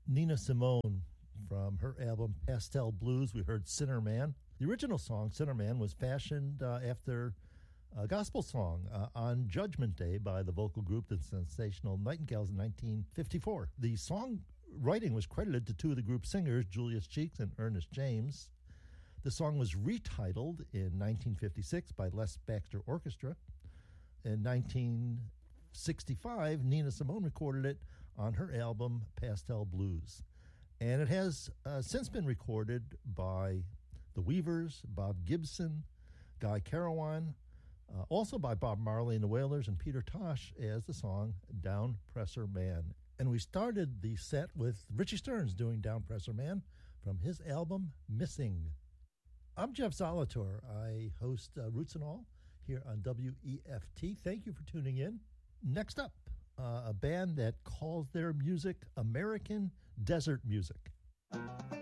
Nina Simone, from her album Pastel Blues, we heard Sinner Man. The original song, Sinner Man, was fashioned after a gospel song on Judgment Day by the vocal group The Sensational Nightingales in 1954. The song writing was credited to two of the group's singers, Julius Cheeks and Ernest James. The song was retitled in 1956 by Les Baxter Orchestra. In 1965, Nina Simone recorded it on her album Pastel Blues. And it has since been recorded by the Weavers, Bob Gibson, Guy Carawan, also by Bob Marley and the Wailers, and Peter Tosh as the song Down Presser Man. And we started the set with Richie Stearns doing Down Presser Man from his album Missing. I'm Jeff Zolator. I host Roots and All here on WEFT. Thank you for tuning in. Next up, a band that calls their music American desert music.